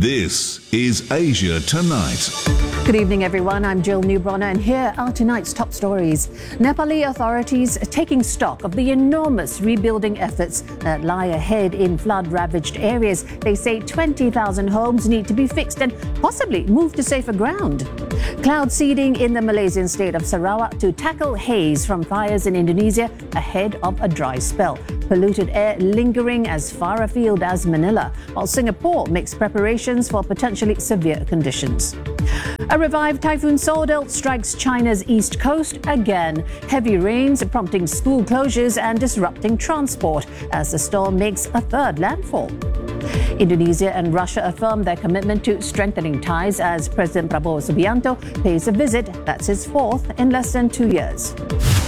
This is Asia Tonight. Good evening, everyone. I'm Jill Newbronner, and here are tonight's top stories. Nepali authorities taking stock of the enormous rebuilding efforts that lie ahead in flood-ravaged areas. They say 20,000 homes need to be fixed and possibly moved to safer ground. Cloud seeding in the Malaysian state of Sarawak to tackle haze from fires in Indonesia ahead of a dry spell. Polluted air lingering as far afield as Manila, while Singapore makes preparations for potentially severe conditions. A revived Typhoon Sordel strikes China's east coast again. Heavy rains prompting school closures and disrupting transport as the storm makes a third landfall. Indonesia and Russia affirm their commitment to strengthening ties as President Prabowo Subianto pays a visit. That's his fourth in less than 2 years.